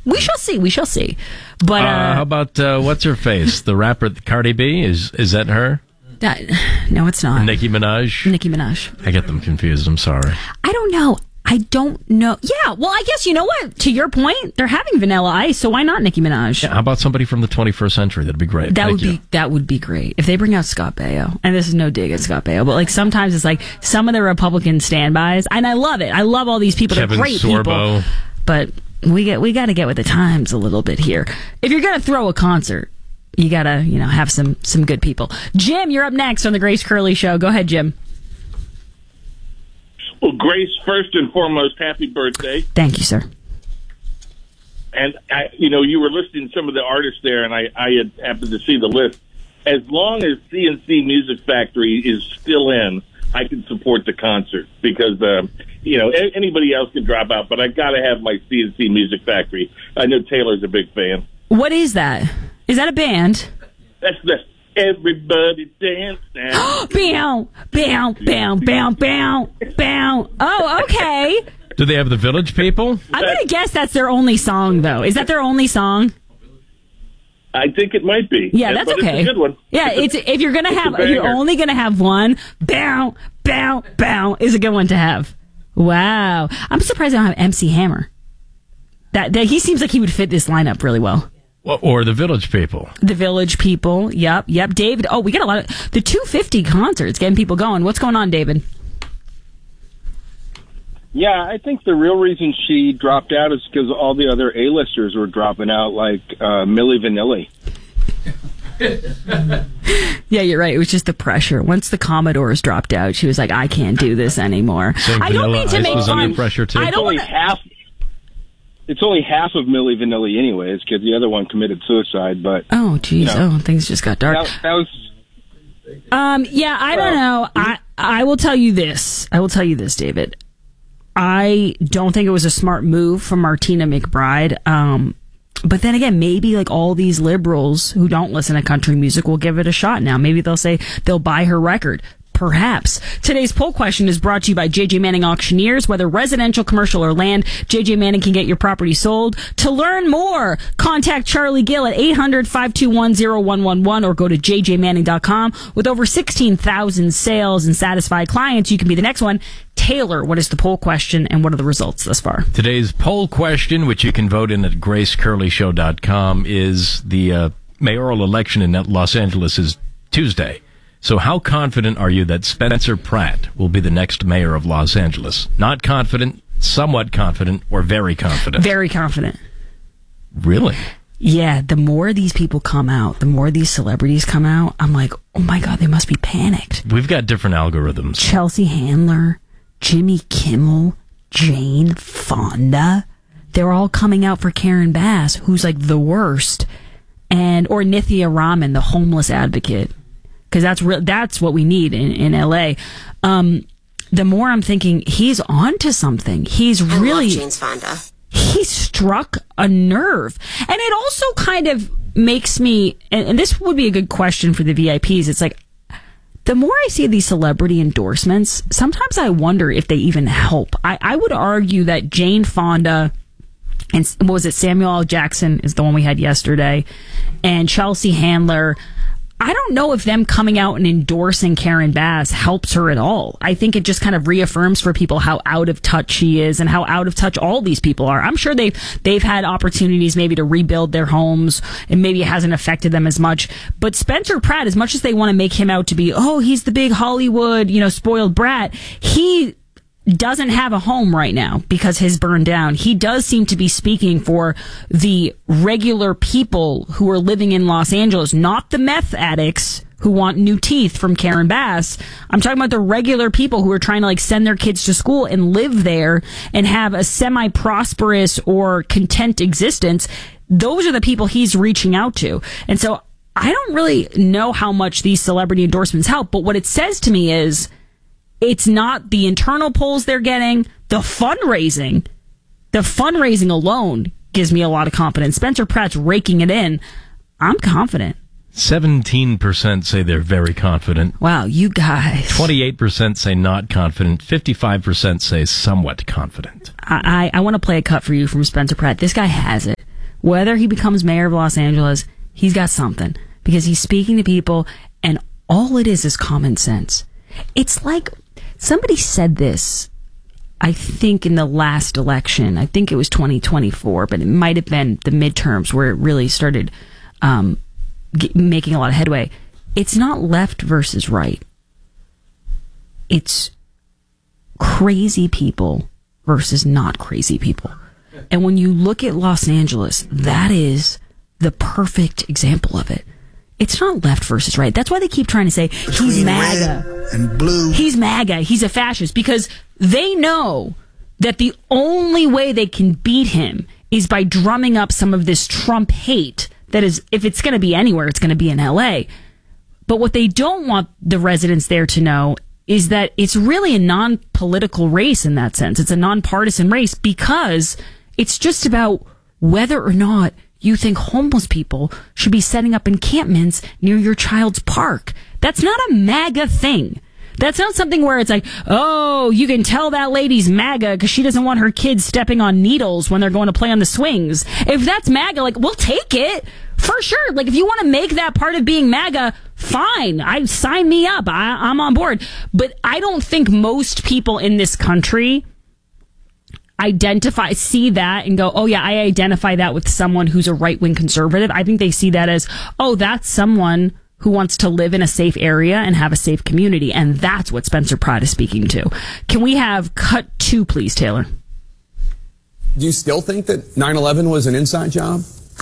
We shall see. We shall see. But how about what's her face? The rapper Cardi B? Is that her? No, it's not. Nicki Minaj? Nicki Minaj. I get them confused. I'm sorry. I don't know. Yeah, well, I guess, you know what? To your point, they're having Vanilla Ice, so why not Nicki Minaj? Yeah, how about somebody from the 21st century? That'd be great. That would be great. If they bring out Scott Baio, and this is no dig at Scott Baio, but like sometimes it's like some of the Republican standbys, and I love it. I love all these people. Kevin They're great Sorbo. people. But we got to get with the times a little bit here. If you're going to throw a concert, you got to, have some good people. Jim, you're up next on the Grace Curley Show. Go ahead, Jim. Well, Grace, first and foremost, happy birthday. Thank you, sir. And, you were listing some of the artists there, and I had happened to see the list. As long as CNC Music Factory is still in, I can support the concert because, anybody else can drop out, but I got to have my CNC Music Factory. I know Taylor's a big fan. What is that? Is that a band? That's the Everybody Dance Now. Bow, bow, bow, bow, bow, bow. Oh, okay. Do they have the Village People? I'm going to guess that's their only song, though. Is that their only song? I think it might be. Yeah, that's okay. It's a good one. Yeah, if you're only going to have one, bow, bow, bow is a good one to have. Wow. I'm surprised I don't have MC Hammer. That he seems like he would fit this lineup really well. Or the Village People. The Village People. Yep. David. Oh, we got a lot of the 250 concerts getting people going. What's going on, David? Yeah, I think the real reason she dropped out is because all the other A-listers were dropping out, like Milli Vanilli. Yeah, you're right. It was just the pressure. Once the Commodores dropped out, she was like, I can't do this anymore. I don't mean to make fun. Under pressure too. It's only half of Milli Vanilli anyways, because the other one committed suicide, but... Oh, geez. Things just got dark. That was... Yeah, I don't know. I will tell you this. David. I don't think it was a smart move from Martina McBride. But then again, maybe like all these liberals who don't listen to country music will give it a shot now. Maybe they'll say they'll buy her record. Perhaps. Today's poll question is brought to you by J.J. Manning Auctioneers. Whether residential, commercial, or land, J.J. Manning can get your property sold. To learn more, contact Charlie Gill at 800-521-0111 or go to jjmanning.com. With over 16,000 sales and satisfied clients, you can be the next one. Taylor, what is the poll question and what are the results thus far? Today's poll question, which you can vote in at gracecurleyshow.com, is the mayoral election in Los Angeles is Tuesday. So how confident are you that Spencer Pratt will be the next mayor of Los Angeles? Not confident, somewhat confident, or very confident? Very confident. Really? Yeah, the more these people come out, the more these celebrities come out, I'm like, oh my God, they must be panicked. We've got different algorithms. Chelsea Handler, Jimmy Kimmel, Jane Fonda, they're all coming out for Karen Bass, who's like the worst, or Nithya Raman, the homeless advocate. Because that's what we need in L.A. The more I'm thinking, he's onto something. He's really... James Fonda. He struck a nerve. And it also kind of makes me... And this would be a good question for the VIPs. It's like, the more I see these celebrity endorsements, sometimes I wonder if they even help. I would argue that Jane Fonda... And what was it? Samuel L. Jackson is the one we had yesterday. And Chelsea Handler... I don't know if them coming out and endorsing Karen Bass helps her at all. I think it just kind of reaffirms for people how out of touch she is and how out of touch all these people are. I'm sure they've had opportunities maybe to rebuild their homes and maybe it hasn't affected them as much. But Spencer Pratt, as much as they want to make him out to be, he's the big Hollywood, spoiled brat, he doesn't have a home right now because his burned down. He does seem to be speaking for the regular people who are living in Los Angeles, not the meth addicts who want new teeth from Karen Bass. I'm talking about the regular people who are trying to send their kids to school and live there and have a semi-prosperous or content existence. Those are the people he's reaching out to. And so I don't really know how much these celebrity endorsements help, but what it says to me is it's not the internal polls they're getting. The fundraising alone gives me a lot of confidence. Spencer Pratt's raking it in. I'm confident. 17% say they're very confident. Wow, you guys. 28% say not confident. 55% say somewhat confident. I want to play a cut for you from Spencer Pratt. This guy has it. whether he becomes mayor of Los Angeles, he's got something because he's speaking to people and all it is common sense. It's like somebody said this, I think in the last election, I think it was 2024, but it might have been the midterms where it really started making a lot of headway. It's not left versus right. It's crazy people versus not crazy people. And when you look at Los Angeles, that is the perfect example of it. It's not left versus right. That's why they keep trying to say he's MAGA. Red and blue. He's MAGA. He's a fascist. Because they know that the only way they can beat him is by drumming up some of this Trump hate that is, if it's going to be anywhere, it's going to be in LA. But what they don't want the residents there to know is that it's really a non-political race in that sense. It's a non-partisan race because it's just about whether or not you think homeless people should be setting up encampments near your child's park. That's not a MAGA thing. That's not something where it's like, oh, you can tell that lady's MAGA because she doesn't want her kids stepping on needles when they're going to play on the swings. If that's MAGA, like, we'll take it for sure. Like, if you want to make that part of being MAGA, fine. Sign me up. I'm on board. But I don't think most people in this country see that and go, oh yeah, I identify that with someone who's a right-wing conservative. I think they see that as, oh, that's someone who wants to live in a safe area and have a safe community. And that's what Spencer Pratt is speaking to. Can we have cut 2, please, Taylor? Do you still think that 9/11 was an inside job?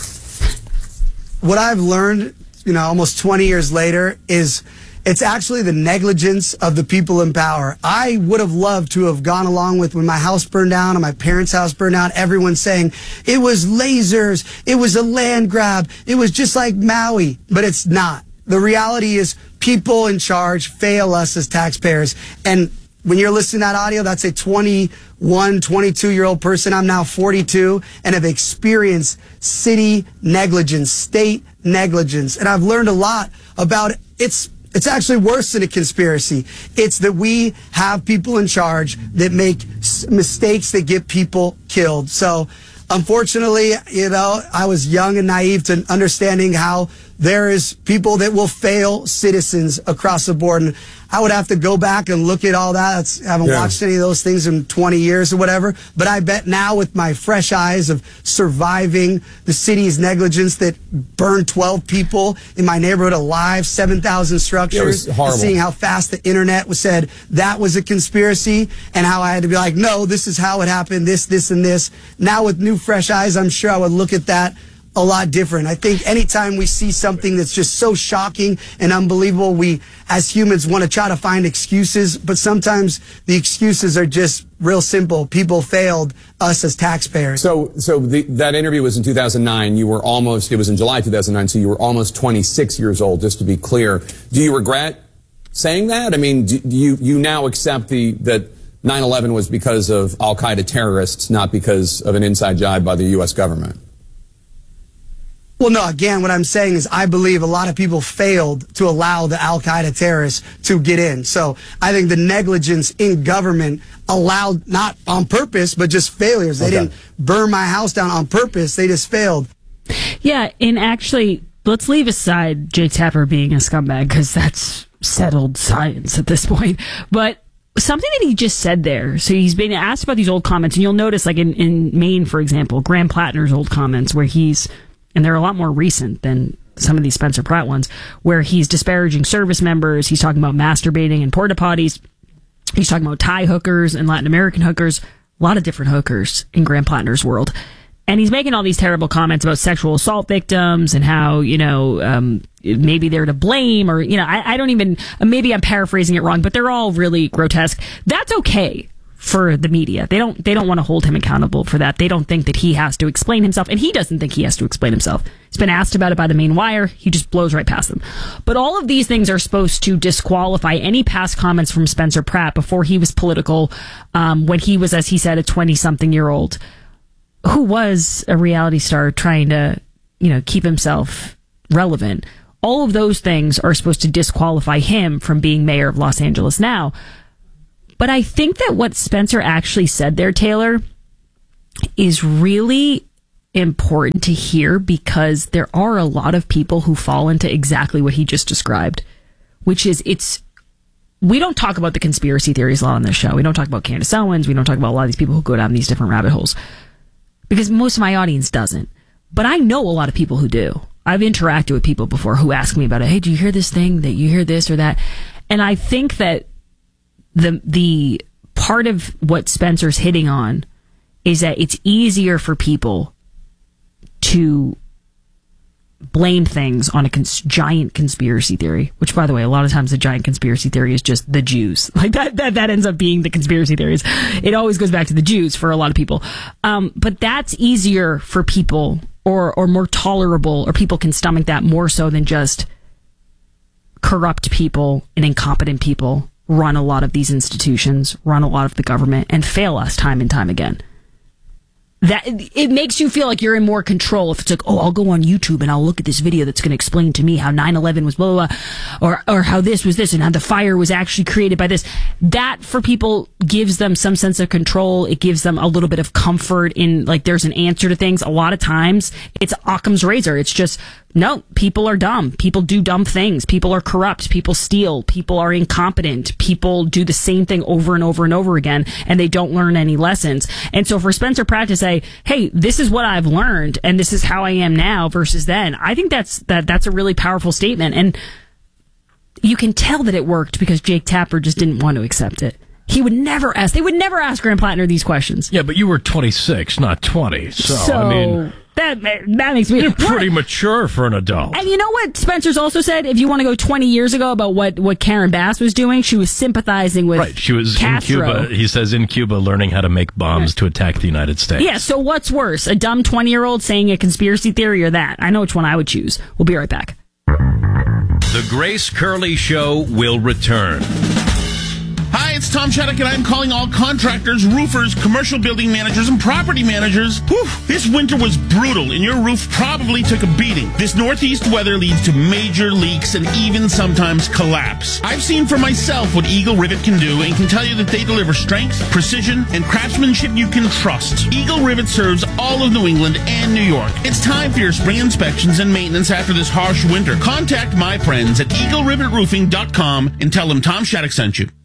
What I've learned, almost 20 years later, is it's actually the negligence of the people in power. I would have loved to have gone along with when my house burned down and my parents' house burned down, everyone saying it was lasers, it was a land grab, it was just like Maui, but it's not. The reality is people in charge fail us as taxpayers. And when you're listening to that audio, that's a 21, 22-year-old person. I'm now 42 and have experienced city negligence, state negligence. And I've learned a lot about it. It's actually worse than a conspiracy. It's that we have people in charge that make mistakes that get people killed. So unfortunately, I was young and naive to understanding how there is people that will fail citizens across the board. And I would have to go back and look at all that. I haven't watched any of those things in 20 years or whatever. But I bet now with my fresh eyes of surviving the city's negligence that burned 12 people in my neighborhood alive, 7,000 structures, seeing how fast the internet said that was a conspiracy and how I had to be like, no, this is how it happened, this, and this. Now with new fresh eyes, I'm sure I would look at that a lot different. I think anytime we see something that's just so shocking and unbelievable, we as humans want to try to find excuses, but sometimes the excuses are just real simple. People failed us as taxpayers. So that interview was in 2009. You were it was in July 2009, so you were almost 26 years old, just to be clear. Do you regret saying that? I mean, do you now accept that 9/11 was because of al-Qaeda terrorists, not because of an inside job by the U.S. government? Well, no, again, what I'm saying is I believe a lot of people failed to allow the al-Qaeda terrorists to get in. So I think the negligence in government allowed, not on purpose, but just failures. They didn't burn my house down on purpose. They just failed. Yeah, and actually, let's leave aside Jake Tapper being a scumbag because that's settled science at this point. But something that he just said there, so he's been asked about these old comments, and you'll notice, like in Maine, for example, Graham Plattner's old comments where and they're a lot more recent than some of these Spencer Pratt ones, where he's disparaging service members. He's talking about masturbating in porta potties. He's talking about Thai hookers and Latin American hookers, a lot of different hookers in Graham Plattner's world. And he's making all these terrible comments about sexual assault victims and how, maybe they're to blame or, I don't even, maybe I'm paraphrasing it wrong, but they're all really grotesque. That's okay for the media. They don't want to hold him accountable for that. They don't think that he has to explain himself, and he doesn't think he has to explain himself. He's been asked about it by the Maine Wire. He just blows right past them. But all of these things are supposed to disqualify any past comments from Spencer Pratt before he was political, when he was, as he said, a 20-something-year-old who was a reality star trying to, keep himself relevant. All of those things are supposed to disqualify him from being mayor of Los Angeles now. But I think that what Spencer actually said there, Taylor, is really important to hear because there are a lot of people who fall into exactly what he just described, which is we don't talk about the conspiracy theories a lot on this show. We don't talk about Candace Owens. We don't talk about a lot of these people who go down these different rabbit holes because most of my audience doesn't. But I know a lot of people who do. I've interacted with people before who ask me about it. Hey, do you hear this thing? That you hear this or that? And I think that the part of what Spencer's hitting on is that it's easier for people to blame things on a giant conspiracy theory, which, by the way, a lot of times the giant conspiracy theory is just the Jews. Like that ends up being the conspiracy theories. It always goes back to the Jews for a lot of people. But that's easier for people or more tolerable, or people can stomach that more so than just corrupt people and incompetent people run a lot of these institutions, run a lot of the government, and fail us time and time again. That it makes you feel like you're in more control if it's like, oh, I'll go on YouTube and I'll look at this video that's going to explain to me how 9/11 was blah, blah, blah, or how this was this and how the fire was actually created by this. That for people gives them some sense of control. It gives them a little bit of comfort in like there's an answer to things. A lot of times it's Occam's razor. It's just, no, people are dumb. People do dumb things. People are corrupt. People steal. People are incompetent. People do the same thing over and over and over again, and they don't learn any lessons. And so for Spencer Pratt to say, hey, this is what I've learned, and this is how I am now versus then, I think that's a really powerful statement. And you can tell that it worked because Jake Tapper just didn't want to accept it. They would never ask Graham Plattner these questions. Yeah, but you were 26, not 20. So I mean... That makes me... You're pretty mature for an adult. And you know what Spencer's also said? If you want to go 20 years ago about what Karen Bass was doing, she was sympathizing with Right, she was Castro. in Cuba. He says in Cuba learning how to make bombs to attack the United States. Yeah, so what's worse? A dumb 20-year-old saying a conspiracy theory or that? I know which one I would choose. We'll be right back. The Grace Curley Show will return. Hi, it's Tom Shattuck, and I'm calling all contractors, roofers, commercial building managers, and property managers. Whew, this winter was brutal, and your roof probably took a beating. This northeast weather leads to major leaks and even sometimes collapse. I've seen for myself what Eagle Rivet can do and can tell you that they deliver strength, precision, and craftsmanship you can trust. Eagle Rivet serves all of New England and New York. It's time for your spring inspections and maintenance after this harsh winter. Contact my friends at EagleRivetRoofing.com and tell them Tom Shattuck sent you.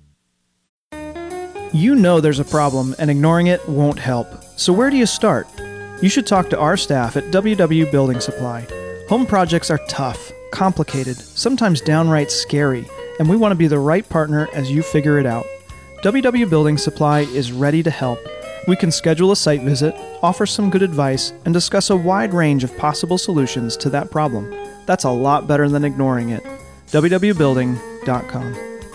You know there's a problem, and ignoring it won't help. So where do you start? You should talk to our staff at WW Building Supply. Home projects are tough, complicated, sometimes downright scary, and we want to be the right partner as you figure it out. WW Building Supply is ready to help. We can schedule a site visit, offer some good advice, and discuss a wide range of possible solutions to that problem. That's a lot better than ignoring it. www.building.com.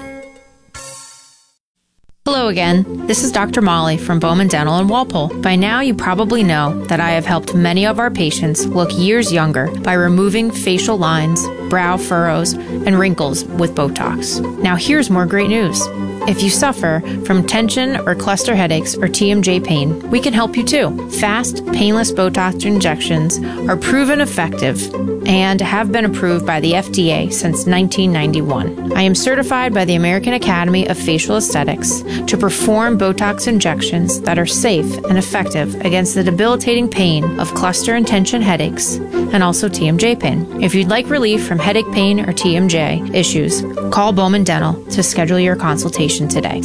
Hello again. This is Dr. Molly from Bowman Dental in Walpole. By now, you probably know that I have helped many of our patients look years younger by removing facial lines, brow furrows, and wrinkles with Botox. Now, here's more great news. If you suffer from tension or cluster headaches or TMJ pain, we can help you too. Fast, painless Botox injections are proven effective and have been approved by the FDA since 1991. I am certified by the American Academy of Facial Aesthetics to perform Botox injections that are safe and effective against the debilitating pain of cluster and tension headaches and also TMJ pain. If you'd like relief from headache pain or TMJ issues, call Bowman Dental to schedule your consultation today.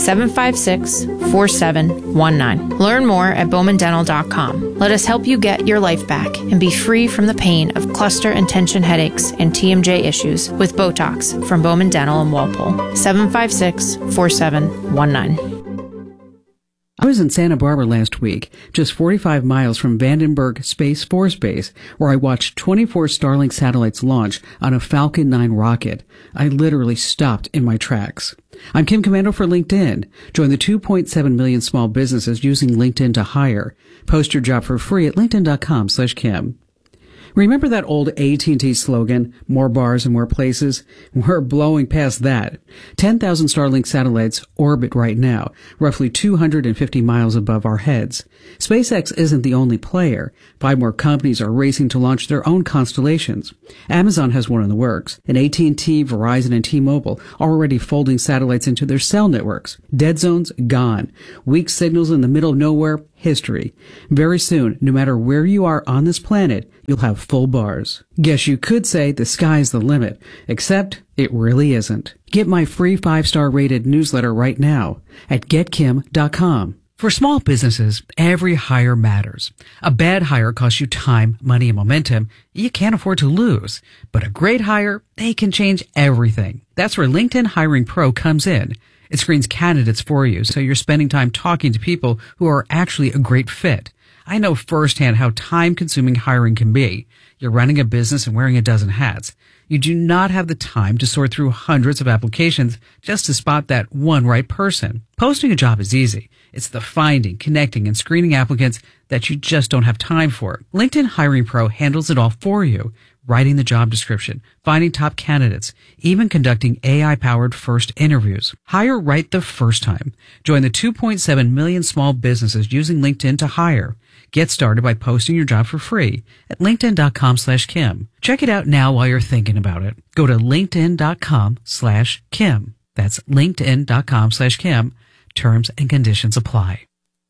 756-4719. Learn more at bowmandental.com. Let us help you get your life back and be free from the pain of cluster and tension headaches and TMJ issues with Botox from Bowman Dental in Walpole. 756-4719. I was in Santa Barbara last week, just 45 miles from Vandenberg Space Force Base, where I watched 24 Starlink satellites launch on a Falcon 9 rocket. I literally stopped in my tracks. I'm Kim Commando for LinkedIn. Join the 2.7 million small businesses using LinkedIn to hire. Post your job for free at linkedin.com/Kim. Remember that old AT&T slogan, more bars and more places? We're blowing past that. 10,000 Starlink satellites orbit right now, roughly 250 miles above our heads. SpaceX isn't the only player. 5 more companies are racing to launch their own constellations. Amazon has one in the works, and AT&T, Verizon, and T-Mobile are already folding satellites into their cell networks. Dead zones, gone. Weak signals in the middle of nowhere, history. Very soon, no matter where you are on this planet, you'll have full bars. Guess you could say the sky's the limit, except it really isn't. Get my free 5-star rated newsletter right now at getkim.com. For small businesses, every hire matters. A bad hire costs you time, money, and momentum you can't afford to lose. But a great hire, they can change everything. That's where LinkedIn Hiring Pro comes in. It screens candidates for you, so you're spending time talking to people who are actually a great fit. I know firsthand how time-consuming hiring can be. You're running a business and wearing a dozen hats. You do not have the time to sort through hundreds of applications just to spot that one right person. Posting a job is easy. It's the finding, connecting, and screening applicants that you just don't have time for. LinkedIn Hiring Pro handles it all for you. Writing the job description, finding top candidates, even conducting AI-powered first interviews. Hire right the first time. Join the 2.7 million small businesses using LinkedIn to hire. Get started by posting your job for free at linkedin.com/Kim. Check it out now while you're thinking about it. Go to linkedin.com/Kim. That's linkedin.com/Kim. Terms and conditions apply.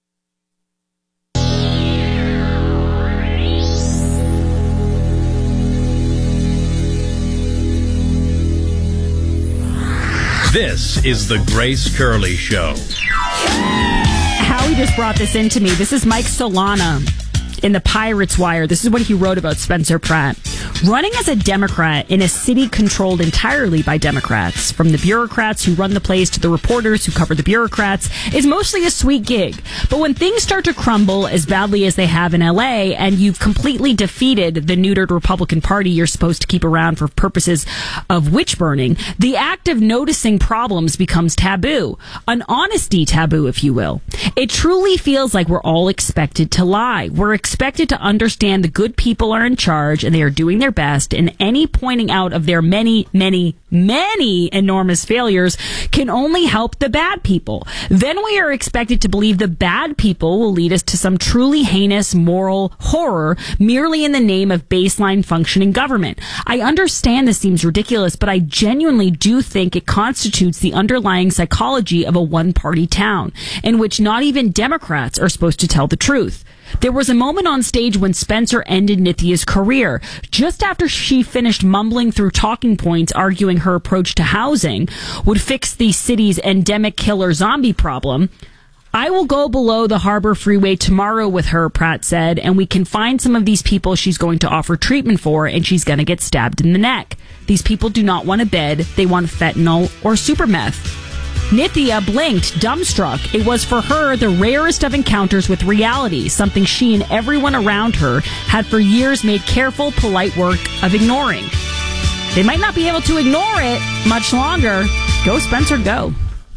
This is the Grace Curley Show. Howie just brought this into me. This is Mike Solana in the Pirates Wire. This is what he wrote about Spencer Pratt. Running as a Democrat in a city controlled entirely by Democrats, from the bureaucrats who run the place to the reporters who cover the bureaucrats, is mostly a sweet gig. But when things start to crumble as badly as they have in LA, and you've completely defeated the neutered Republican Party you're supposed to keep around for purposes of witch burning, the act of noticing problems becomes taboo. An honesty taboo, if you will. It truly feels like we're all expected to lie. We're expected to understand the good people are in charge and they are doing their best, and any pointing out of their many, many, many enormous failures can only help the bad people. Then we are expected to believe the bad people will lead us to some truly heinous moral horror merely in the name of baseline functioning government. I understand this seems ridiculous, but I genuinely do think it constitutes the underlying psychology of a one-party town in which not even Democrats are supposed to tell the truth. There was a moment on stage when Spencer ended Nithya's career. Just after she finished mumbling through talking points arguing her approach to housing would fix the city's endemic killer zombie problem. I will go below the Harbor Freeway tomorrow with her, Pratt said, and we can find some of these people she's going to offer treatment for, and she's going to get stabbed in the neck. These people do not want a bed. They want fentanyl or super meth. Nithya blinked, dumbstruck. It was for her the rarest of encounters with reality, something she and everyone around her had for years made careful, polite work of ignoring. They might not be able to ignore it much longer. Go, Spencer, go.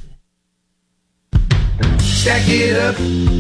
Stack it up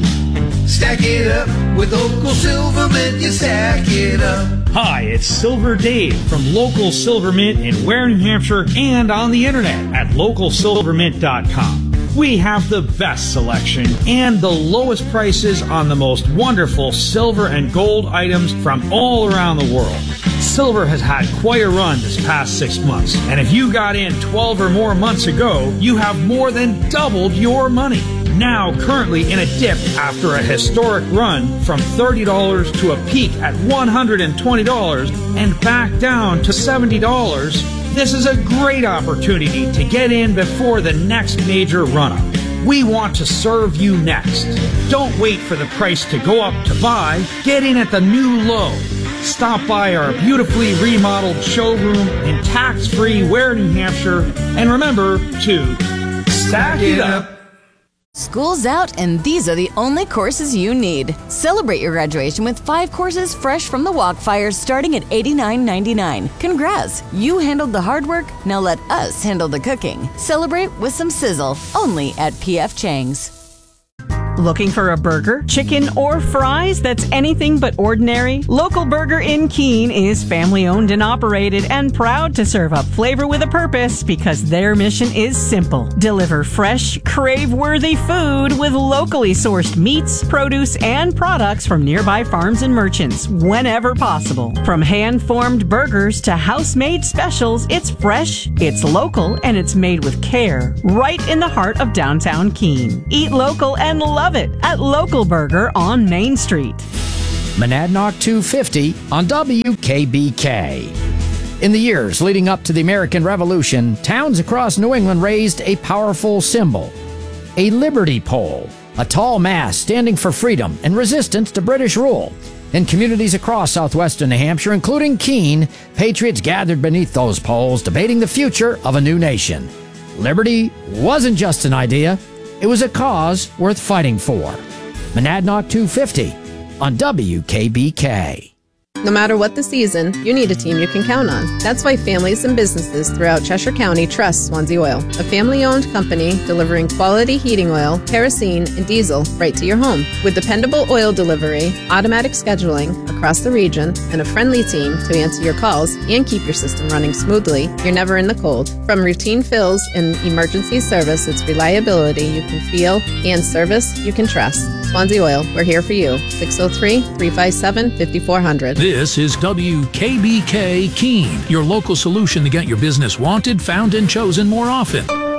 with local Silvermint, you stack it up. Hi, it's Silver Dave from Local Silvermint in Ware, New Hampshire, and on the internet at localsilvermint.com. We have the best selection and the lowest prices on the most wonderful silver and gold items from all around the world. Silver has had quite a run this past 6 months, and if you got in 12 or more months ago, you have more than doubled your money. Now currently in a dip after a historic run from $30 to a peak at $120 and back down to $70, this is a great opportunity to get in before the next major run-up. We want to serve you next. Don't wait for the price to go up to buy. Get in at the new low. Stop by our beautifully remodeled showroom in tax-free Ware, New Hampshire, and remember to stack it up. School's out, and these are the only courses you need. Celebrate your graduation with 5 courses fresh from the Walkfires starting at $89.99. Congrats! You handled the hard work, now let us handle the cooking. Celebrate with some sizzle, only at P.F. Chang's. Looking for a burger, chicken, or fries that's anything but ordinary? Local Burger in Keene is family-owned and operated and proud to serve up flavor with a purpose because their mission is simple. Deliver fresh, crave-worthy food with locally sourced meats, produce, and products from nearby farms and merchants whenever possible. From hand-formed burgers to house-made specials, it's fresh, it's local, and it's made with care right in the heart of downtown Keene. Eat local and love love it at Local Burger on Main Street. Monadnock 250 on WKBK. In the years leading up to the American Revolution, towns across New England raised a powerful symbol, a liberty pole, a tall mast standing for freedom and resistance to British rule. In communities across southwestern New Hampshire, including Keene, patriots gathered beneath those poles, debating the future of a new nation. Liberty wasn't just an idea, it was a cause worth fighting for. Monadnock 250 on WKBK. No matter what the season, you need a team you can count on. That's why families and businesses throughout Cheshire County trust Swansea Oil, a family-owned company delivering quality heating oil, kerosene, and diesel right to your home. With dependable oil delivery, automatic scheduling across the region, and a friendly team to answer your calls and keep your system running smoothly, you're never in the cold. From routine fills and emergency service, it's reliability you can feel and service you can trust. Swansea Oil, we're here for you. 603-357-5400. This is WKBK Keene, your local solution to get your business wanted, found, and chosen more often.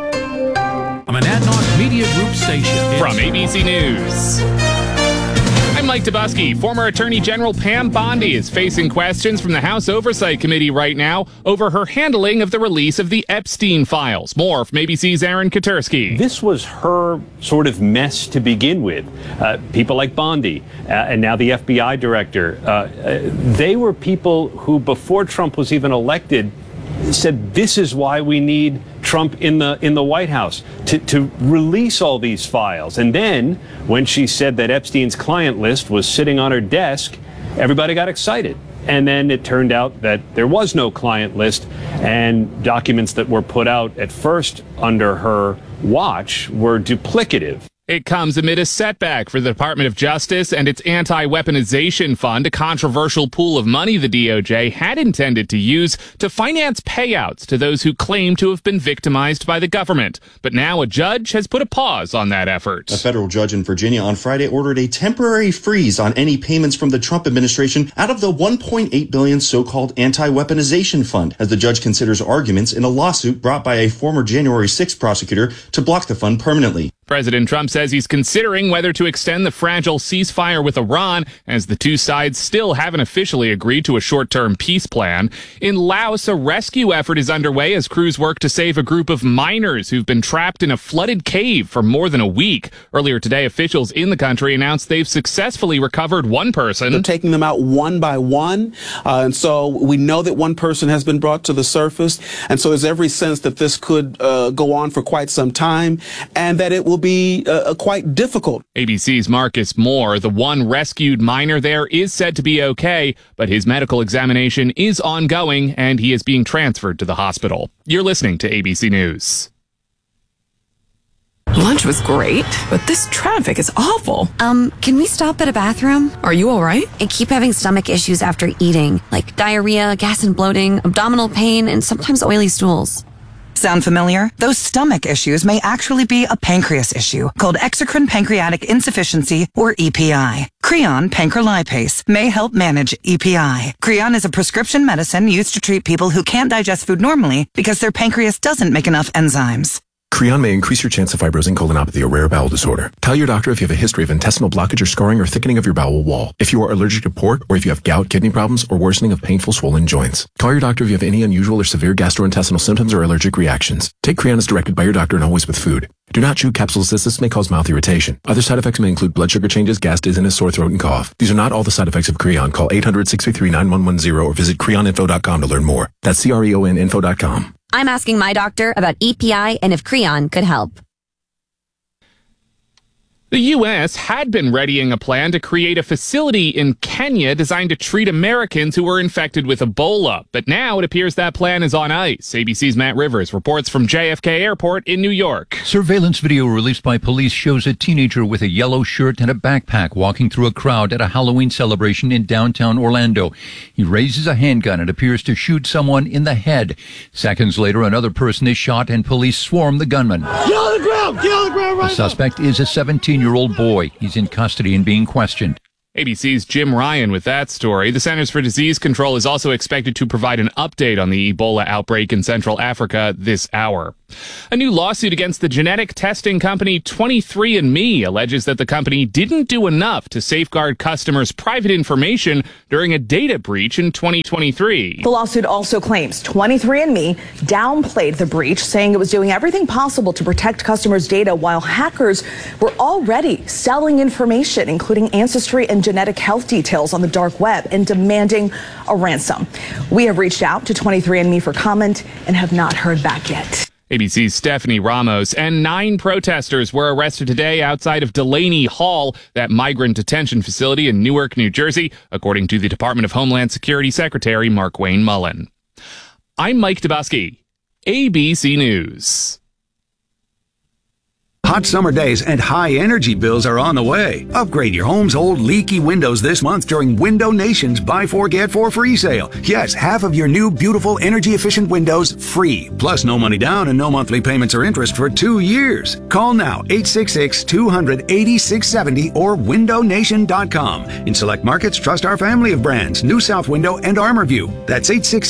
A Monadnock Media Group station. From ABC News. I'm Mike Dubusky. Former Attorney General Pam Bondi is facing questions from the House Oversight Committee right now over her handling of the release of the Epstein files. More from ABC's Aaron Katersky. This was her sort of mess to begin with. People like Bondi and now the FBI director, they were people who, before Trump was even elected, said this is why we need Trump in the White House to release all these files. And then when she said that Epstein's client list was sitting on her desk, everybody got excited. And then it turned out that there was no client list, and documents that were put out at first under her watch were duplicative. It comes amid a setback for the Department of Justice and its anti-weaponization fund, a controversial pool of money the DOJ had intended to use to finance payouts to those who claim to have been victimized by the government. But now a judge has put a pause on that effort. A federal judge in Virginia on Friday ordered a temporary freeze on any payments from the Trump administration out of the $1.8 billion so-called anti-weaponization fund, as the judge considers arguments in a lawsuit brought by a former January 6th prosecutor to block the fund permanently. President Trump says he's considering whether to extend the fragile ceasefire with Iran, as the two sides still haven't officially agreed to a short-term peace plan. In Laos, a rescue effort is underway as crews work to save a group of miners who've been trapped in a flooded cave for more than a week. Earlier today, officials in the country announced they've successfully recovered one person. They're taking them out one by one, and so we know that one person has been brought to the surface, and so there's every sense that this could go on for quite some time, and that it will be quite difficult. ABC's Marcus Moore, the one rescued miner there, is said to be okay, but his medical examination is ongoing and he is being transferred to the hospital. You're listening to ABC News. Lunch was great, but this traffic is awful. Can we stop at a bathroom? Are you all right? I keep having stomach issues after eating, like diarrhea, gas and bloating, abdominal pain, and sometimes oily stools. Sound familiar? Those stomach issues may actually be a pancreas issue called exocrine pancreatic insufficiency, or EPI. Creon pancrelipase may help manage EPI. Creon is a prescription medicine used to treat people who can't digest food normally because their pancreas doesn't make enough enzymes. Creon may increase your chance of fibrosing colonopathy, a rare bowel disorder. Tell your doctor if you have a history of intestinal blockage or scarring or thickening of your bowel wall, if you are allergic to pork, or if you have gout, kidney problems, or worsening of painful swollen joints. Call your doctor if you have any unusual or severe gastrointestinal symptoms or allergic reactions. Take Creon as directed by your doctor and always with food. Do not chew capsules as this may cause mouth irritation. Other side effects may include blood sugar changes, gas, dizziness, sore throat, and cough. These are not all the side effects of Creon. Call 800-633-9110 or visit creoninfo.com to learn more. That's CREONinfo.com. I'm asking my doctor about EPI and if Creon could help. The U.S. had been readying a plan to create a facility in Kenya designed to treat Americans who were infected with Ebola. But now it appears that plan is on ice. ABC's Matt Rivers reports from JFK Airport in New York. Surveillance video released by police shows a teenager with a yellow shirt and a backpack walking through a crowd at a Halloween celebration in downtown Orlando. He raises a handgun and appears to shoot someone in the head. Seconds later, another person is shot and police swarm the gunman. Get on the ground! Get on the ground right now! The suspect is a 17-year-old boy. He's in custody and being questioned. ABC's Jim Ryan with that story. The Centers for Disease Control is also expected to provide an update on the Ebola outbreak in Central Africa this hour. A new lawsuit against the genetic testing company 23andMe alleges that the company didn't do enough to safeguard customers' private information during a data breach in 2023. The lawsuit also claims 23andMe downplayed the breach, saying it was doing everything possible to protect customers' data while hackers were already selling information, including ancestry and genetic health details on the dark web, and demanding a ransom. We have reached out to 23andMe for comment and have not heard back yet. ABC's Stephanie Ramos and 9 protesters were arrested today outside of Delaney Hall, that migrant detention facility in Newark, New Jersey, according to the Department of Homeland Security Secretary Mark Wayne Mullen. I'm Mike Dubosky, ABC News. Hot summer days and high energy bills are on the way. Upgrade your home's old leaky windows this month during Window Nation's Buy 4 Get 4 free sale. Yes, half of your new beautiful energy efficient windows free. Plus no money down and no monthly payments or interest for 2 years. Call now 866-200-8670 or windownation.com. In select markets, trust our family of brands, New South Window and ArmorView. That's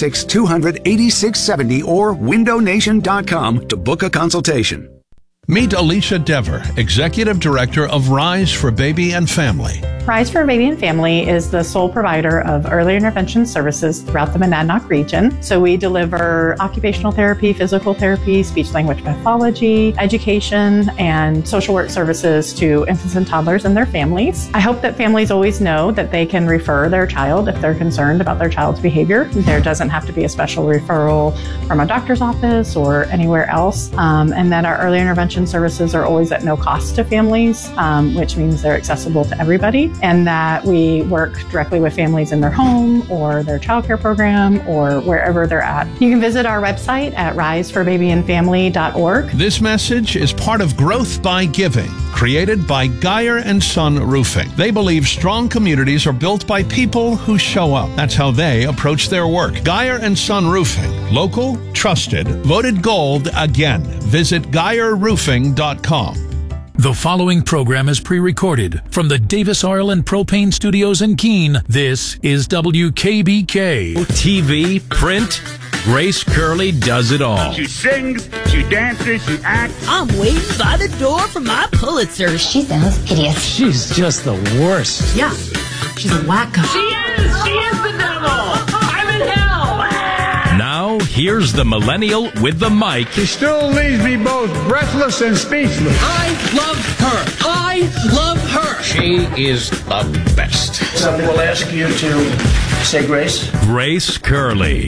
866-200-8670 or windownation.com to book a consultation. Meet Alicia Dever, Executive Director of Rise for Baby and Family. Rise for Baby and Family is the sole provider of early intervention services throughout the Monadnock region. So we deliver occupational therapy, physical therapy, speech-language pathology, education, and social work services to infants and toddlers and their families. I hope that families always know that they can refer their child if they're concerned about their child's behavior. There doesn't have to be a special referral from a doctor's office or anywhere else, and that our early intervention services are always at no cost to families, which means they're accessible to everybody, and that we work directly with families in their home or their childcare program or wherever they're at. You can visit our website at riseforbabyandfamily.org. This message is part of Growth by Giving, created by Geyer and Son Roofing. They believe strong communities are built by people who show up. That's how they approach their work. Geyer and Son Roofing, local, trusted, voted gold again. Visit GeyerRoofing.com. The following program is pre-recorded from the Davis Oil and Propane Studios in Keene. This is WKBK. TV, print, Grace Curley does it all. She sings, she dances, she acts. I'm waiting by the door for my Pulitzer. She sounds hideous. She's just the worst. Yeah, she's a wacko. She is the devil. I'm in hell. Now, here's the millennial with the mic. She still leaves me both breathless and speechless. I love her. I love her. She is the best. Somebody will ask you to say grace. Grace Curley.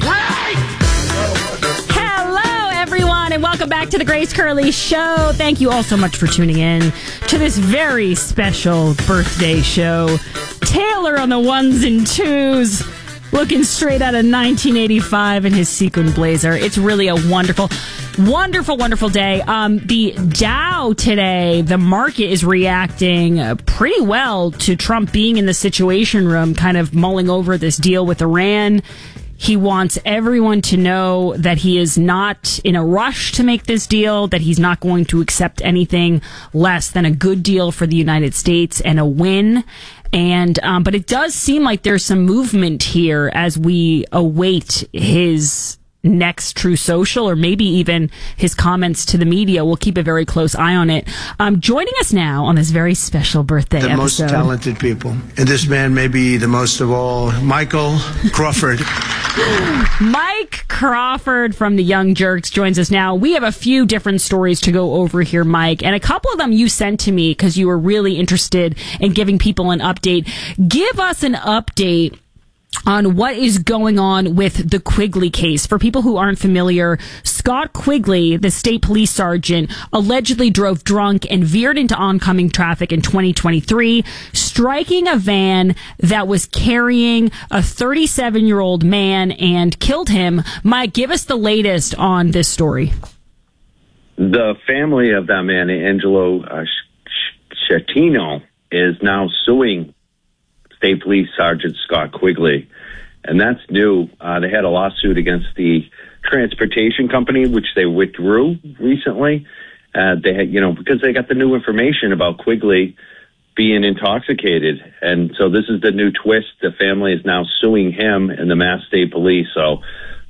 Hello, everyone, and welcome back to the Grace Curley Show. Thank you all so much for tuning in to this very special birthday show. Taylor on the ones and twos, looking straight out of 1985 in his sequin blazer. It's really a wonderful, wonderful, wonderful day. The Dow today, the market is reacting pretty well to Trump being in the Situation Room, kind of mulling over this deal with Iran. He wants everyone to know that he is not in a rush to make this deal, that he's not going to accept anything less than a good deal for the United States and a win. And but it does seem like there's some movement here as we await his next True Social, or maybe even his comments to the media. We'll keep a very close eye on it. Joining us now on this very special birthday the episode, most talented people, and this man may be the most of all, Michael Crawford. Mike Crawford from the Young Jerks joins us now. We have a few different stories to go over here, Mike, and a couple of them you sent to me because you were really interested in giving people an update. Give us an update on what is going on with the Quigley case. For people who aren't familiar, Scott Quigley, the state police sergeant, allegedly drove drunk and veered into oncoming traffic in 2023, striking a van that was carrying a 37-year-old man and killed him. Mike, give us the latest on this story. The family of that man, Angelo Schettino, is now suing State Police Sergeant Scott Quigley, and that's new. They had a lawsuit against the transportation company, which they withdrew recently. They had, because they got the new information about Quigley being intoxicated, and so this is the new twist. The family is now suing him and the Mass State Police. So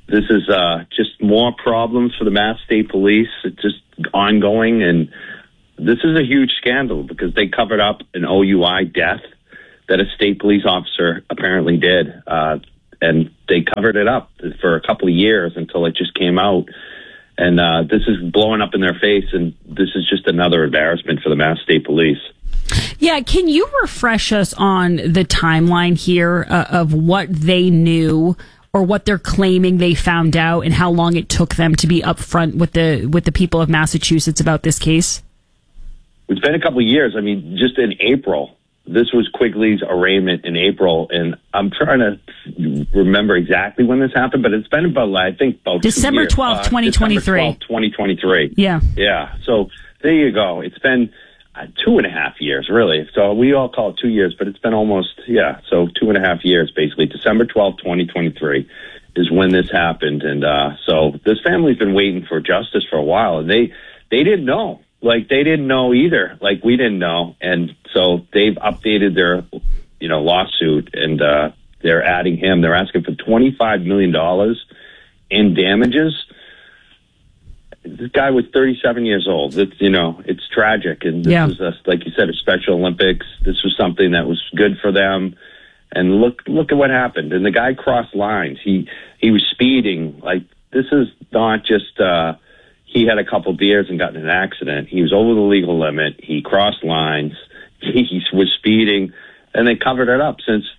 this is just more problems for the Mass State Police. It's just ongoing, and this is a huge scandal because they covered up an OUI death that a state police officer apparently did, and they covered it up for a couple of years until it just came out. And this is blowing up in their face, and this is just another embarrassment for the Mass State Police. Yeah, can you refresh us on the timeline here of what they knew or what they're claiming they found out, and how long it took them to be upfront with the people of Massachusetts about this case? It's been a couple of years. I mean, just in April. This was Quigley's arraignment in April, and I'm trying to remember exactly when this happened, but it's been about December 12th, 2023. December 12th, 2023. Yeah. Yeah. So there you go. It's been 2.5 years, really. So we all call it 2 years, but it's been almost, so 2.5 years, basically. December 12th, 2023 is when this happened. And so this family's been waiting for justice for a while, and they didn't know. Like, they didn't know either. Like, we didn't know. And so they've updated their, lawsuit, and they're adding him. They're asking for $25 million in damages. This guy was 37 years old. It's, it's tragic. And this was, like you said, a Special Olympics. This was something that was good for them. And look at what happened. And the guy crossed lines. He was speeding. Like, this is not just, he had a couple beers and got in an accident. He was over the legal limit. He crossed lines. He was speeding, and they covered it up since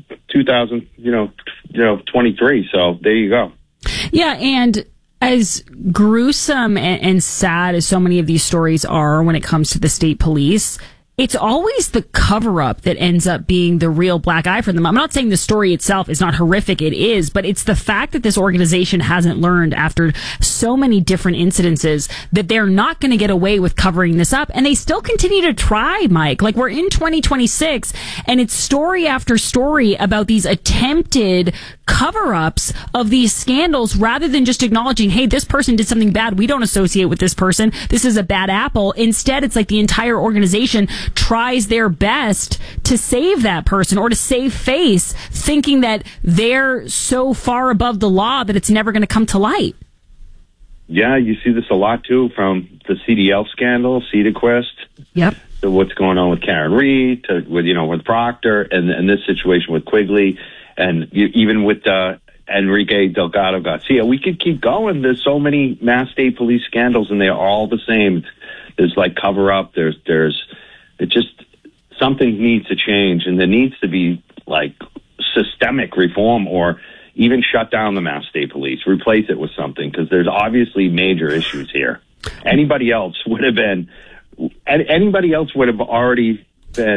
2023. So there you go. Yeah, and as gruesome and sad as so many of these stories are when it comes to the state police, it's always the cover-up that ends up being the real black eye for them. I'm not saying the story itself is not horrific. It is, but it's the fact that this organization hasn't learned after so many different incidences that they're not going to get away with covering this up. And they still continue to try, Mike. Like, we're in 2026, and it's story after story about these attempted cover-ups of these scandals rather than just acknowledging, hey, this person did something bad. We don't associate with this person. This is a bad apple. Instead, it's like the entire organization tries their best to save that person or to save face, thinking that they're so far above the law that it's never going to come to light. Yeah, you see this a lot, too, from the CDL scandal, Cedarquist. Yep. To what's going on with Karen Reed, with Proctor, and this situation with Quigley, and even with Enrique Delgado Garcia. We could keep going. There's so many Mass State Police scandals, and they're all the same. There's like cover-up. It just, something needs to change, and there needs to be like systemic reform, or even shut down the Mass State Police, replace it with something, because there's obviously major issues here. Anybody else would have already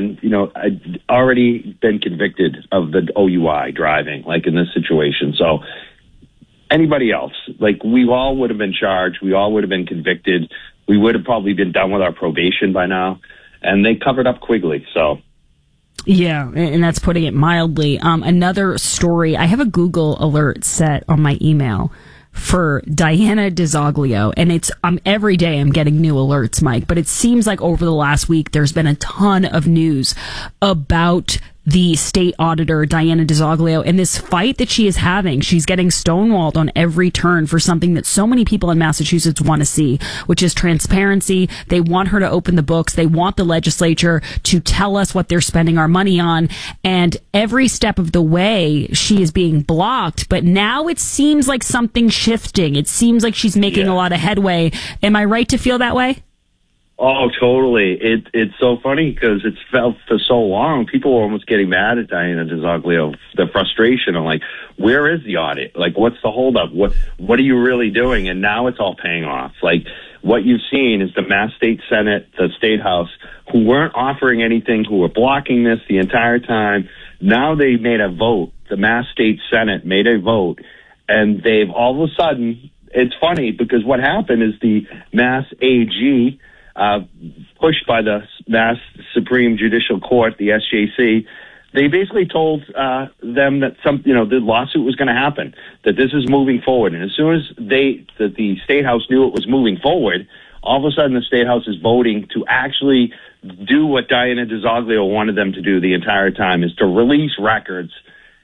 been convicted of the OUI driving, like in this situation. So anybody else, like, we all would have been charged. We all would have been convicted. We would have probably been done with our probation by now. And they covered up Quigley, so. Yeah, and that's putting it mildly. Another story, I have a Google alert set on my email for Diana DiZoglio, and it's every day I'm getting new alerts, Mike, but it seems like over the last week there's been a ton of news about the state auditor, Diana DiZoglio, and this fight that she is having. She's getting stonewalled on every turn for something that so many people in Massachusetts want to see, which is transparency. They want her to open the books. They want the legislature to tell us what they're spending our money on. And every step of the way, she is being blocked. But now it seems like something's shifting. It seems like she's making a lot of headway. Am I right to feel that way? Oh, totally. It's so funny because it's felt for so long. People were almost getting mad at Diana DiZoglio. The frustration of like, where is the audit? Like, what's the holdup? What are you really doing? And now it's all paying off. Like, what you've seen is the Mass State Senate, the State House, who weren't offering anything, who were blocking this the entire time. Now they made a vote. The Mass State Senate made a vote, and they've all of a sudden, it's funny because what happened is the Mass AG, pushed by the Mass Supreme Judicial Court, the SJC, they basically told them that the lawsuit was going to happen, that this is moving forward. And as soon as the State House knew it was moving forward, all of a sudden the State House is voting to actually do what Diana DiZoglio wanted them to do the entire time, is to release records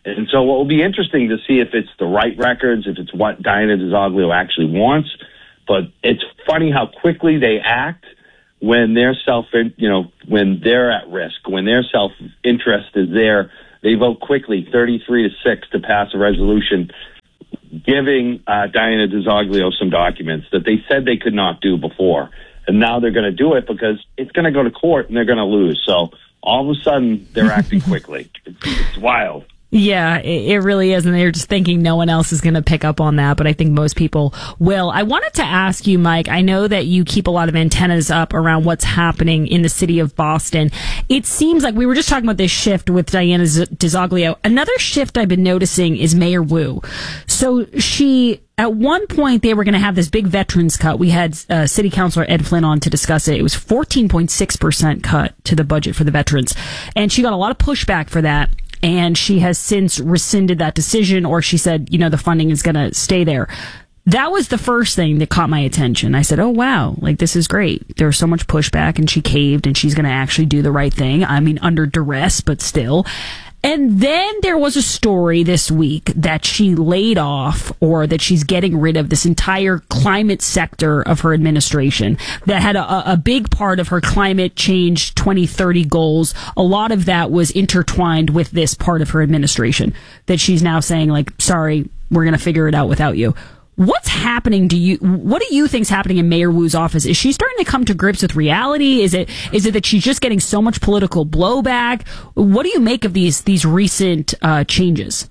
And so what will be interesting to see if it's the right records, if it's what Diana DiZoglio actually wants. But it's funny how quickly they act when they're when they're at risk, when their self-interest is there. They vote quickly, 33-6, to pass a resolution giving Diana DiZoglio some documents that they said they could not do before. And now they're going to do it because it's going to go to court and they're going to lose. So all of a sudden, they're acting quickly. It's wild. Yeah, it really is. And they're just thinking no one else is going to pick up on that. But I think most people will. I wanted to ask you, Mike, I know that you keep a lot of antennas up around what's happening in the city of Boston. It seems like we were just talking about this shift with Diana DiZoglio. Another shift I've been noticing is Mayor Wu. So at one point, they were going to have this big veterans cut. We had City Councilor Ed Flynn on to discuss it. It was 14.6% cut to the budget for the veterans. And she got a lot of pushback for that. And she has since rescinded that decision, or she said, the funding is going to stay there. That was the first thing that caught my attention. I said, oh, wow, this is great. There was so much pushback, and she caved, and she's going to actually do the right thing. I mean, under duress, but still. And then there was a story this week that she laid off, or that she's getting rid of this entire climate sector of her administration that had a big part of her climate change 2030 goals. A lot of that was intertwined with this part of her administration that she's now saying, sorry, we're going to figure it out without you. What's happening to you? What do you think's happening in Mayor Wu's office? Is she starting to come to grips with reality? Is it that she's just getting so much political blowback? What do you make of these recent changes?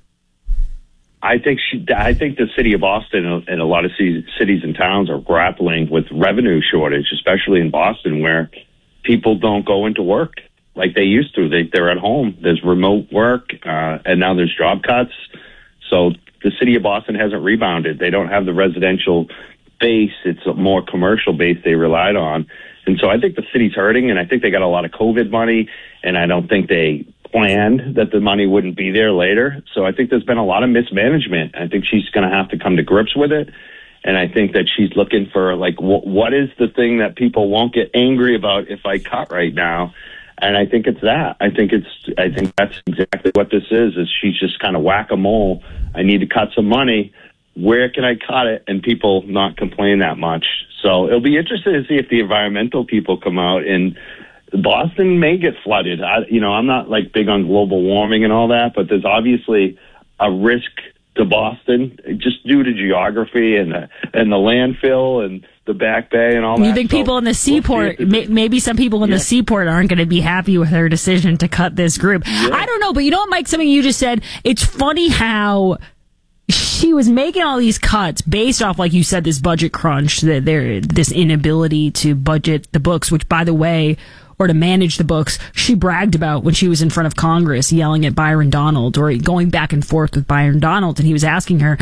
I think the city of Boston and a lot of cities and towns are grappling with revenue shortage, especially in Boston, where people don't go into work like they used to. They're at home. There's remote work, and now there's job cuts. So the city of Boston hasn't rebounded. They don't have the residential base. It's a more commercial base they relied on. And so I think the city's hurting, and I think they got a lot of COVID money, and I don't think they planned that the money wouldn't be there later. So I think there's been a lot of mismanagement. I think she's going to have to come to grips with it. And I think that she's looking for, what is the thing that people won't get angry about if I cut right now? And I think it's that. I think that's exactly what this is she's just kind of whack-a-mole. I need to cut some money. Where can I cut it? And people not complain that much. So it'll be interesting to see if the environmental people come out, and Boston may get flooded. I'm not big on global warming and all that, but there's obviously a risk to Boston just due to geography and the landfill and the Back Bay and all that. You think people in the seaport, maybe some people in the seaport aren't going to be happy with her decision to cut this group. Yeah. I don't know, but you know what, Mike, something you just said, it's funny how she was making all these cuts based off, like you said, this budget crunch, this inability to budget the books, which, by the way, or to manage the books, she bragged about when she was in front of Congress yelling at Byron Donald, or going back and forth with Byron Donald, and he was asking her,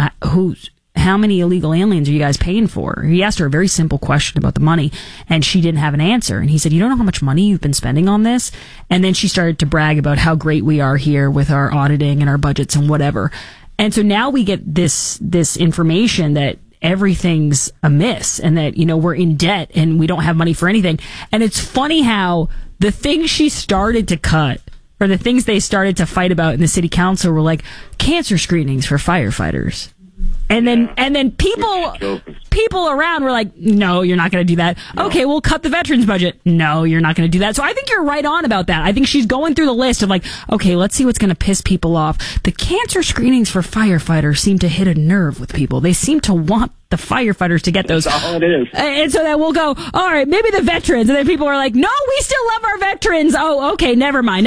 how many illegal aliens are you guys paying for? He asked her a very simple question about the money, and she didn't have an answer. And he said, you don't know how much money you've been spending on this? And then she started to brag about how great we are here with our auditing and our budgets and whatever. And so now we get this information that everything's amiss and that, we're in debt and we don't have money for anything. And it's funny how the things she started to cut, or the things they started to fight about in the city council, were cancer screenings for firefighters. And then people around were like, no, you're not going to do that. No. Okay, we'll cut the veterans budget. No, you're not going to do that. So I think you're right on about that. I think she's going through the list of okay, let's see what's going to piss people off. The cancer screenings for firefighters seem to hit a nerve with people. They seem to want the firefighters to get those. That's all it is. And so then we'll go, all right, maybe the veterans. And then people are like, no, we still love our veterans. Oh, okay, never mind.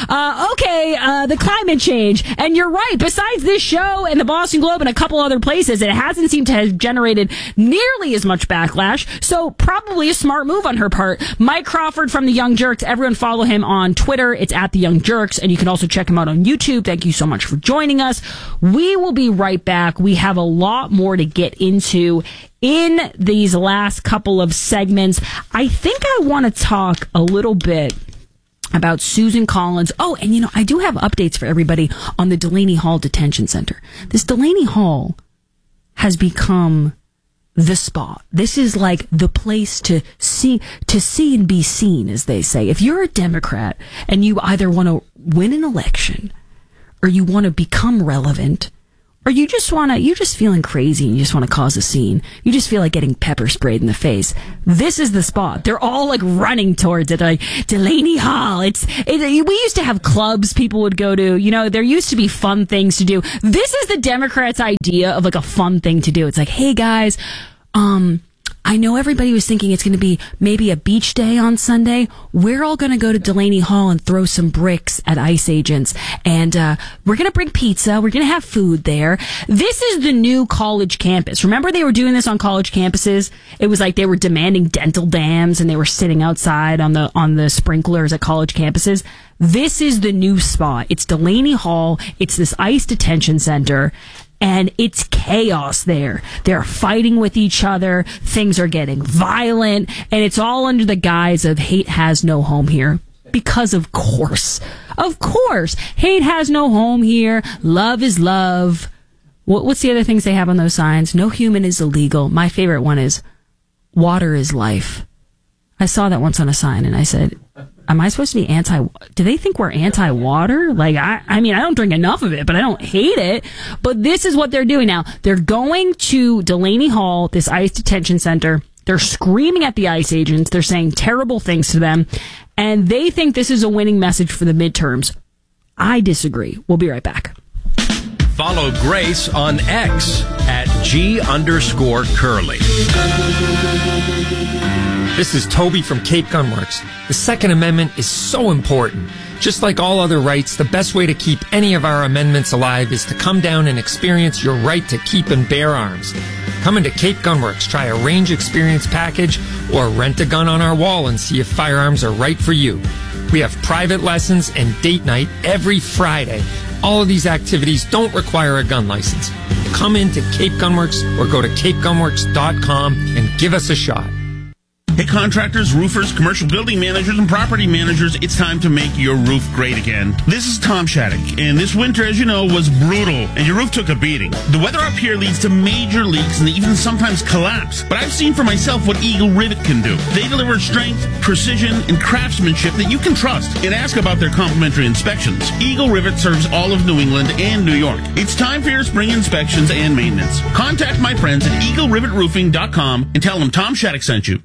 The climate change. And you're right. Besides this show and the Boston Globe and a couple other places, it hasn't seemed to have generated nearly as much backlash. So probably a smart move on her part. Mike Crawford from The Young Jerks. Everyone follow him on Twitter. It's at The Young Jerks. And you can also check him out on YouTube. Thank you so much for joining us. We will be right back. We have a lot more to get into in these last couple of segments. I think I want to talk a little bit about Susan Collins. Oh, and I do have updates for everybody on the Delaney Hall Detention Center. This Delaney Hall has become the spot. This is the place to see and be seen, as they say. If you're a Democrat and you either want to win an election or you want to become relevant, or you just feeling crazy and you just want to cause a scene. You just feel like getting pepper sprayed in the face. This is the spot. They're all like running towards it, like Delaney Hall. We used to have clubs people would go to. You know, there used to be fun things to do. This is the Democrats' idea of like a fun thing to do. It's like, hey guys, I know everybody was thinking it's going to be maybe a beach day on Sunday. We're all going to go to Delaney Hall and throw some bricks at ICE agents. And we're going to bring pizza. We're going to have food there. This is the new college campus. Remember they were doing this on college campuses? It was like they were demanding dental dams and they were sitting outside on the sprinklers at college campuses. This is the new spot. It's Delaney Hall. It's this ICE detention center. And it's chaos there. They're fighting with each other. Things are getting violent. And it's all under the guise of hate has no home here. Because of course, hate has no home here. Love is love. What's the other things they have on those signs? No human is illegal. My favorite one is water is life. I saw that once on a sign and I said, am I supposed to be do they think we're anti-water? Like, I mean, I don't drink enough of it, but I don't hate it. But this is what they're doing now. They're going to Delaney Hall, this ICE detention center. They're screaming at the ICE agents. They're saying terrible things to them. And they think this is a winning message for the midterms. I disagree. We'll be right back. Follow Grace on X at @G_Curly. This is Toby from Cape Gunworks. The Second Amendment is so important. Just like all other rights, the best way to keep any of our amendments alive is to come down and experience your right to keep and bear arms. Come into Cape Gunworks, try a range experience package, or rent a gun on our wall and see if firearms are right for you. We have private lessons and date night every Friday. All of these activities don't require a gun license. Come into Cape Gunworks or go to capegunworks.com and give us a shot. Hey, contractors, roofers, commercial building managers, and property managers, it's time to make your roof great again. This is Tom Shattuck, and this winter, as you know, was brutal, and your roof took a beating. The weather up here leads to major leaks and even sometimes collapse, but I've seen for myself what Eagle Rivet can do. They deliver strength, precision, and craftsmanship that you can trust, and ask about their complimentary inspections. Eagle Rivet serves all of New England and New York. It's time for your spring inspections and maintenance. Contact my friends at EagleRivetRoofing.com and tell them Tom Shattuck sent you.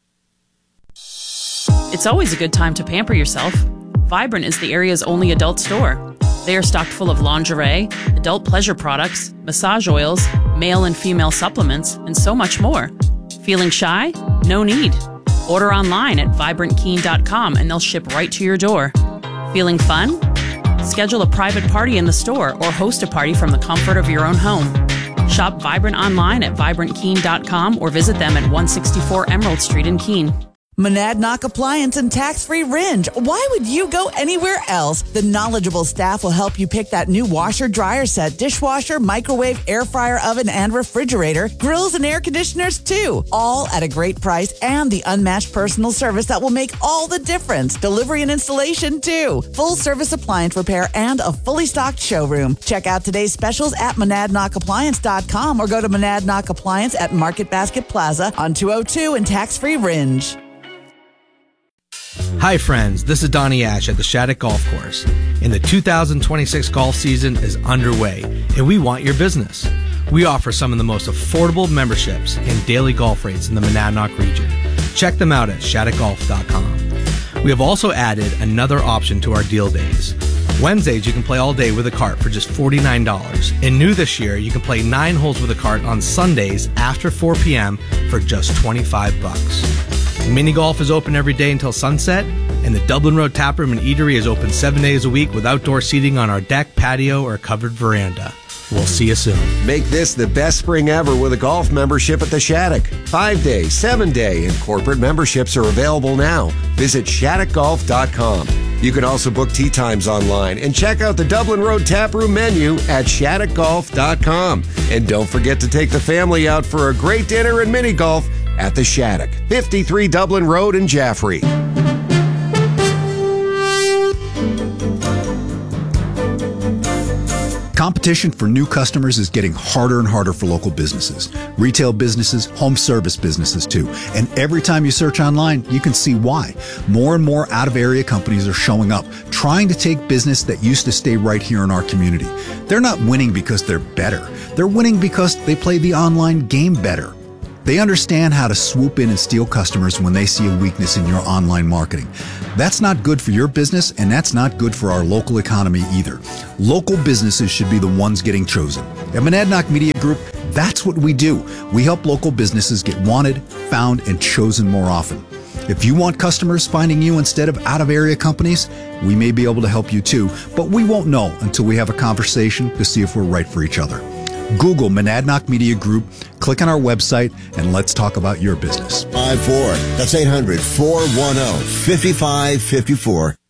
It's always a good time to pamper yourself. Vibrant is the area's only adult store. They are stocked full of lingerie, adult pleasure products, massage oils, male and female supplements, and so much more. Feeling shy? No need. Order online at vibrantkeen.com and they'll ship right to your door. Feeling fun? Schedule a private party in the store or host a party from the comfort of your own home. Shop Vibrant online at vibrantkeen.com or visit them at 164 Emerald Street in Keene. Monadnock Appliance and Tax-Free Ringe. Why would you go anywhere else? The knowledgeable staff will help you pick that new washer, dryer set, dishwasher, microwave, air fryer, oven, and refrigerator, grills and air conditioners too. All at a great price and the unmatched personal service that will make all the difference. Delivery and installation too. Full service appliance repair and a fully stocked showroom. Check out today's specials at monadnockappliance.com or go to Monadnock Appliance at Market Basket Plaza on 202 and Tax-Free Ringe. Hi friends, this is Donnie Ash at the Shattuck Golf Course, and the 2026 golf season is underway, and we want your business. We offer some of the most affordable memberships and daily golf rates in the Monadnock region. Check them out at shattuckgolf.com. We have also added another option to our deal days. Wednesdays, you can play all day with a cart for just $49. And new this year, you can play 9 holes with a cart on Sundays after 4 p.m. for just $25. Mini golf is open every day until sunset, and the Dublin Road Taproom and Eatery is open 7 days a week with outdoor seating on our deck, patio, or covered veranda. We'll see you soon. Make this the best spring ever with a golf membership at the Shattuck. 5-day, 7-day, and corporate memberships are available now. Visit shattuckgolf.com. You can also book tee times online and check out the Dublin Road Taproom menu at shattuckgolf.com. And don't forget to take the family out for a great dinner and mini golf at the Shattuck, 53 Dublin Road in Jaffrey. Competition for new customers is getting harder and harder for local businesses, retail businesses, home service businesses too. And every time you search online, you can see why. More and more out-of-area companies are showing up, trying to take business that used to stay right here in our community. They're not winning because they're better. They're winning because they play the online game better. They understand how to swoop in and steal customers when they see a weakness in your online marketing. That's not good for your business, and that's not good for our local economy either. Local businesses should be the ones getting chosen. At Monadnock Media Group, that's what we do. We help local businesses get wanted, found, and chosen more often. If you want customers finding you instead of out-of-area companies, we may be able to help you too, but we won't know until we have a conversation to see if we're right for each other. Google Monadnock Media Group, click on our website, and let's talk about your business. 54. That's 800-410-5554.